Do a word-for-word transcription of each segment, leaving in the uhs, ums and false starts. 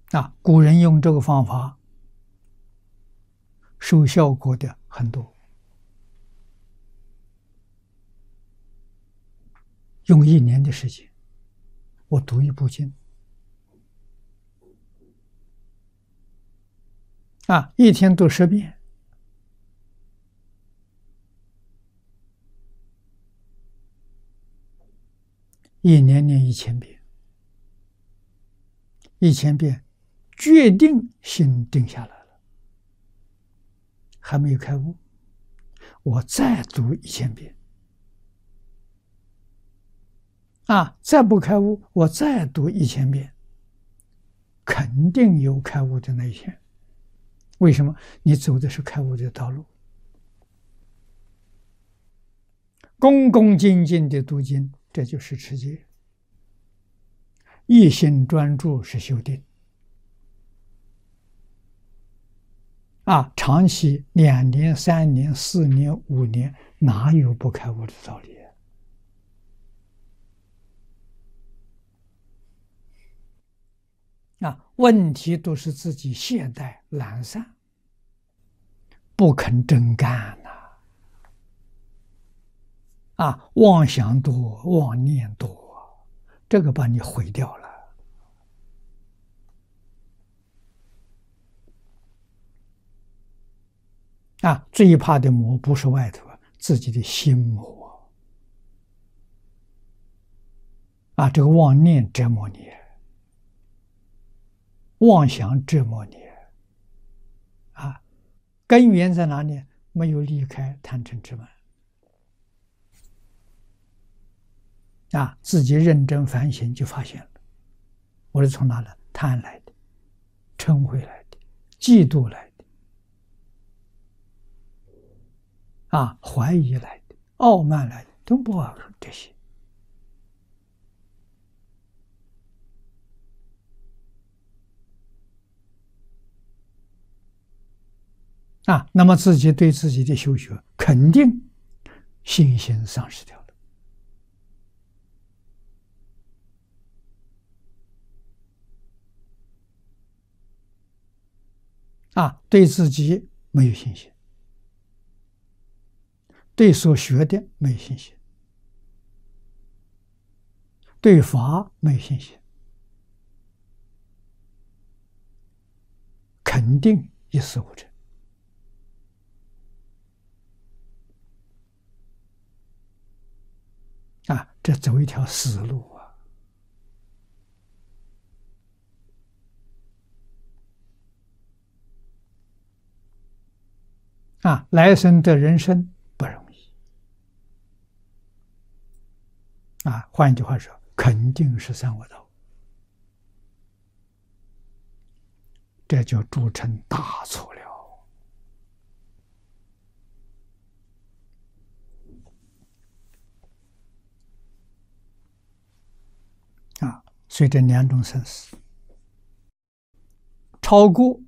啊，古人用这个方法收效果的很多，用一年的时间，我读一部经，啊，一天读十遍，一年念一千遍，一千遍，决定心定下来了，还没有开悟，我再读一千遍，啊，再不开悟，我再读一千遍，肯定有开悟的那一天。为什么？你走的是开悟的道路，恭恭敬敬的读经，这就是持戒；一心专注是修定。啊，长期两年、三年、四年、五年，哪有不开悟的道理？啊，问题都是自己懈怠懒散，不肯真干呐！啊，妄想多，妄念多，这个把你毁掉了。啊，最怕的魔不是外头，自己的心魔。啊，这个妄念折磨你。妄想折磨你，啊，根源在哪里？没有离开贪嗔痴慢，啊，自己认真反省就发现了，我是从哪来？贪来的，嗔恚来的，嫉妒来的，啊，怀疑来的，傲慢来的，都不好这些。啊，那么自己对自己的修学肯定信心丧失掉了。啊，对自己没有信心，对所学的没有信心，对法没有信心，肯定一事无成。啊，这走一条死路啊！啊，来生的人生不容易。啊，换一句话说，肯定是三恶道，这就铸成大错了。啊，所以这两种生死，超过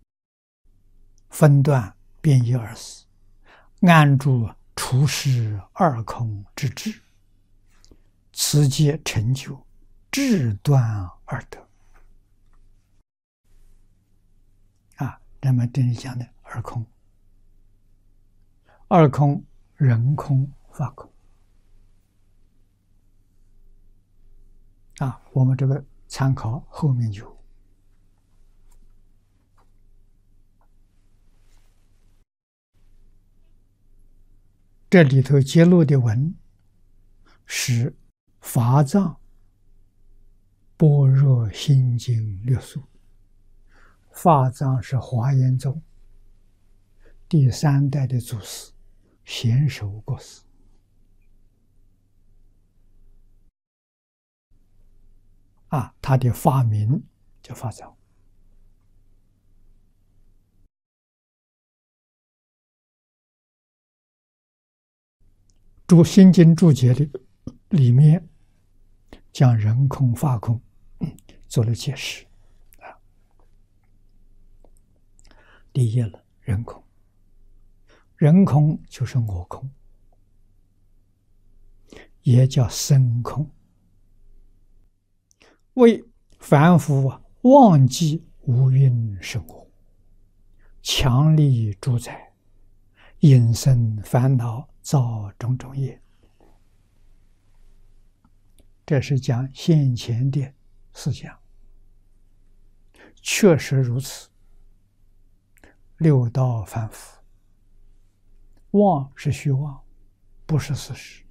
分段变一而死，按住除世二空之智，此皆成就智断二得。啊，那么这里讲的二空，二空人空法空。啊，我们这个参考后面有。这里头揭露的文是法藏般若心经略述。法藏是华严宗第三代的祖师，贤首过世。啊，他的法名叫法藏。注心经注解里里面将人空法空做了解释。啊，第一了，人空，人空就是我空，也叫身空。为凡夫忘记无蕴生我，强力主宰，引生烦恼，造种种业。这是讲现前的思想，确实如此。六道反复，妄是虚妄，不是事实；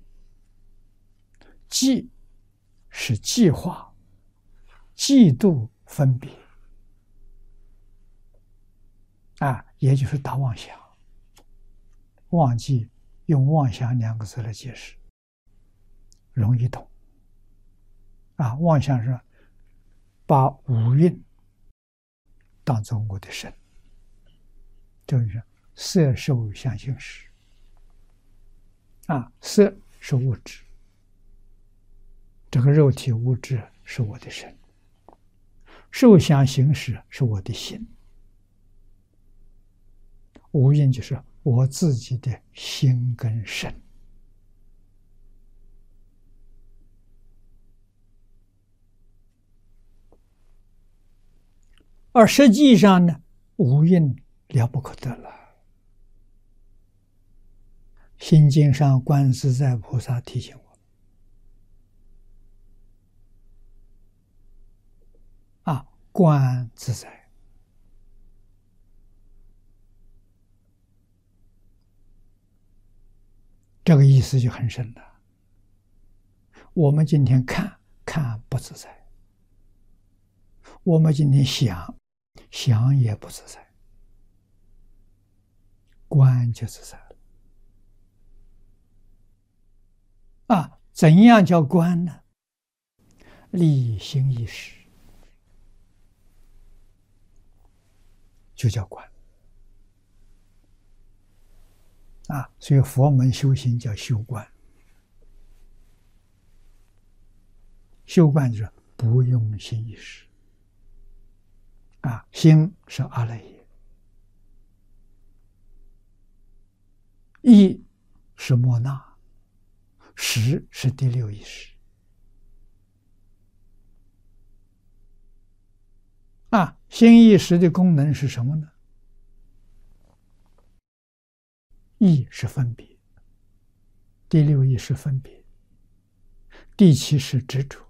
计是计划，嫉妒分别，啊，也就是大妄想。妄计用妄想两个字来解释，容易懂。啊，妄想是把五蕴当作我的身，这就是色受想行识。啊，色是物质，这个肉体物质是我的身，受想行识是我的心，五蕴就是我自己的心跟身。而实际上呢，五蕴了不可得了。心经上观自在菩萨提醒我，啊，观自在，这个意思就很深了。我们今天看看不自在，我们今天想想也不自在，观就自在了。啊，怎样叫观呢？立心意识就叫观。啊，所以佛门修行叫修观。修观就是不用心意识。啊，心是阿赖耶，意是莫那，识是第六意识。啊，心意识的功能是什么呢？意是分别，第六意是分别，第七是执着，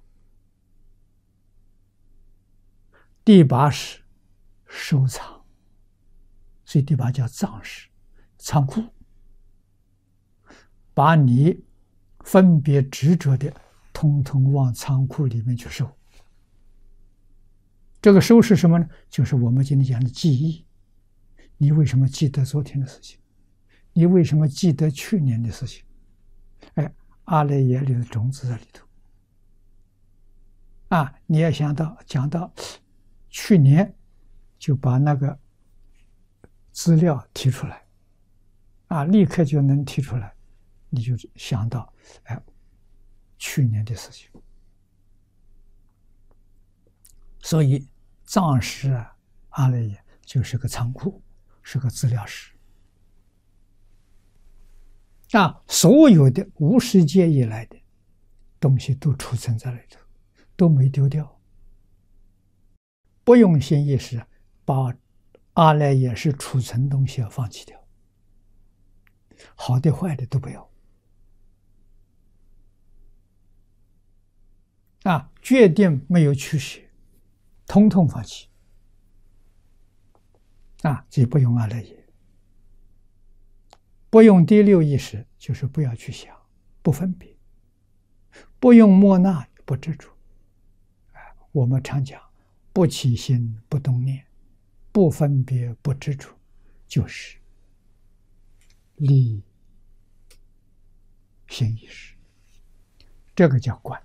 第八是收藏，所以第八叫藏识，仓库，把你分别执着的通通往仓库里面去收。这个收是什么呢？就是我们今天讲的记忆。你为什么记得昨天的事情？你为什么记得去年的事情？哎，阿赖耶里的种子在里头。啊，你要想到讲到去年，就把那个资料提出来，啊，立刻就能提出来，你就想到哎，去年的事情。所以藏识啊，阿赖耶就是个仓库，是个资料室。啊，所有的无始界以来的东西都储存在里头，都没丢掉。不用心意识，把阿赖耶识储存东西要放弃掉，好的坏的都不要。啊，决定没有取舍，通通放弃。啊，即不用阿赖耶。不用第六意识，就是不要去想，不分别；不用莫那，不执着。我们常讲，不起心，不动念，不分别，不执着，就是立心意识。这个叫观。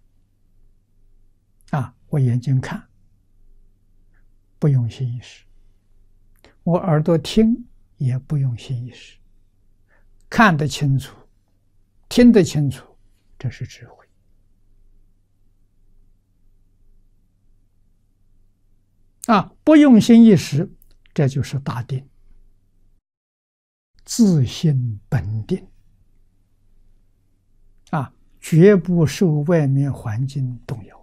啊，我眼睛看，不用心意识；我耳朵听，也不用心意识。看得清楚，听得清楚，这是智慧。啊，不用心意识，这就是大定，自性本定。啊，绝不受外面环境动摇。